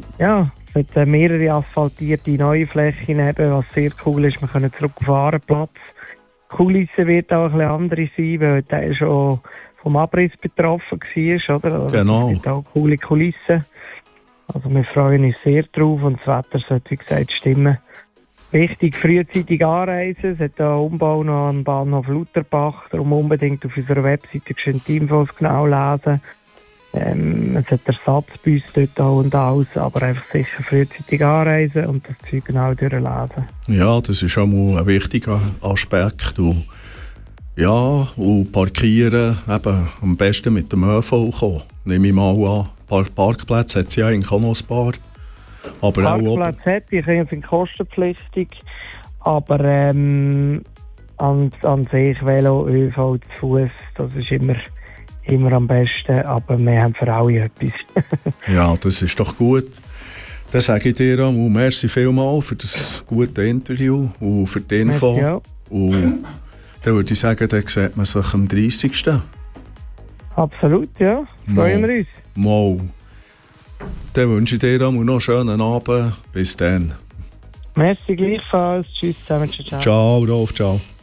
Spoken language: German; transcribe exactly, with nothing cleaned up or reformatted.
ja, es hat mehrere asphaltierte neue Flächen eben, was sehr cool ist. Wir können zurück auf den Fahrenplatz. Die Kulisse wird auch ein bisschen andere sein, weil der schon vom Abriss betroffen war, oder? Also genau. Es gibt auch coole Kulissen. Also wir freuen uns sehr drauf und das Wetter sollte, wie gesagt, stimmen. Wichtig, frühzeitig anreisen. Es hat einen Umbau noch am Bahnhof Lutherbach. Darum unbedingt auf unserer Webseite schön die Infos genau lesen. Ähm, es hat Ersatzbus dort auch und alles, aber einfach sicher frühzeitig anreisen und das Zeug genau durchlesen. Ja, das ist auch mal ein wichtiger Aspekt. Und ja, und parkieren, eben am besten mit dem ÖV kommen, nehme ich mal an. Park- Parkplätze hat es ja eigentlich auch noch ein paar. Aber Parkplätze hätte ich, sind kostenpflichtig, aber ähm, an, an sich Velo, ÖV, zu Fuß, das ist immer, immer am besten, aber wir haben für alle etwas. Ja, das ist doch gut. Dann sage ich dir auch, merci vielmals für das gute Interview und für die Info. Merci auch. Und dann würde ich sagen, dann sieht man sich am dreißigsten Absolut, ja. Freuen wir uns. Mal. Dann wünsche ich dir auch noch einen schönen Abend. Bis dann. Merci gleichfalls. Tschüss zusammen. Ciao, ciao. Ciao, Rolf, ciao.